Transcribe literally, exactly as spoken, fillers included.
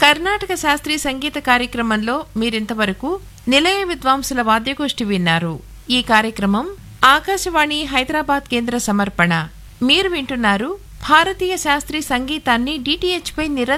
కర్ణాటక శాస్త్రీయ సంగీత కార్యక్రమంలో మీరింతవరకు నిలయ విద్వాంసుల వాద్యగోష్ఠి విన్నారు. ఈ కార్యక్రమం ఆకాశవాణి హైదరాబాద్ కేంద్ర సమర్పణ. మీరు వింటున్నారు భారతీయ శాస్త్రీయ సంగీతాన్ని డిటిహెచ్ పై నిరంతరం